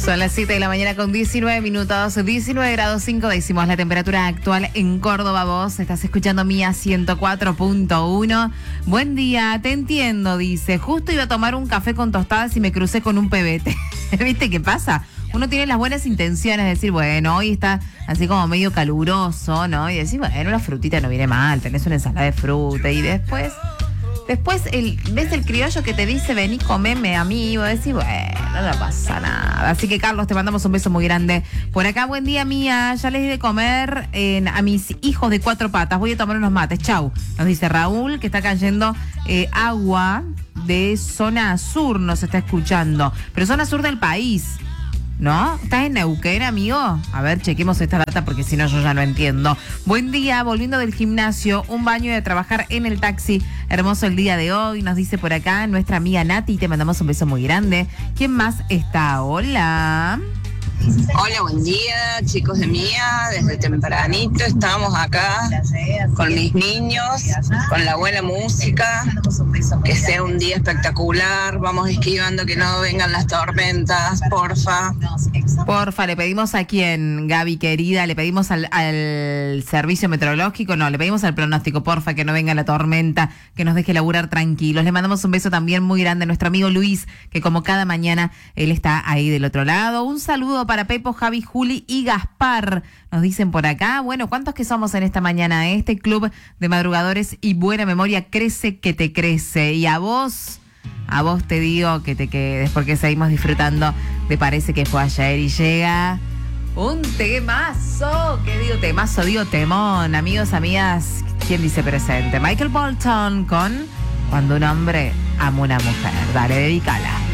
Son las 7 de la mañana con 19 minutos, 19 grados 5 décimos la temperatura actual en Córdoba. Vos estás escuchando Mía 104.1. Buen día, te entiendo, dice. Justo iba a tomar un café con tostadas y me crucé con un pebete. ¿Viste qué pasa? Uno tiene las buenas intenciones de decir, bueno, hoy está así como medio caluroso, ¿no? Y decir, bueno, la frutita no viene mal, tenés una ensalada de fruta y después ves el criollo que te dice, vení, comeme a mí, y vos decís, bueno, no pasa nada. Así que, Carlos, te mandamos un beso muy grande. Por acá, buen día, Mía. Ya les di de comer a mis hijos de 4 patas. Voy a tomar unos mates. Chau. Nos dice Raúl, que está cayendo agua de zona sur, nos está escuchando. Pero zona sur del país, ¿no? ¿Estás en Neuquén, amigo? A ver, chequemos esta data porque si no yo ya no entiendo. Buen día, volviendo del gimnasio, un baño y a trabajar en el taxi. Hermoso el día de hoy, nos dice por acá nuestra amiga Nati, te mandamos un beso muy grande. ¿Quién más está? Hola. Hola, buen día, chicos de Mía. Desde tempranito estamos acá con mis niños, con la buena música. Que sea un día espectacular. Vamos esquivando que no vengan las tormentas, porfa. Porfa, ¿le pedimos a quién, Gaby querida? ¿Le pedimos al servicio meteorológico? No, le pedimos al pronóstico, porfa, que no venga la tormenta, que nos deje laburar tranquilos. Le mandamos un beso también muy grande a nuestro amigo Luis, que como cada mañana él está ahí del otro lado. Un saludo para Pepo, Javi, Juli y Gaspar. Nos dicen por acá, bueno, ¿cuántos que somos en esta mañana? Este club de madrugadores y buena memoria crece que te crece. Y a vos te digo que te quedes porque seguimos disfrutando de Parece que fue ayer y llega un temazo. ¿Qué digo temazo? Digo temón. Amigos, amigas, ¿quién dice presente? Michael Bolton con Cuando un hombre ama una mujer. Dale, dedícala.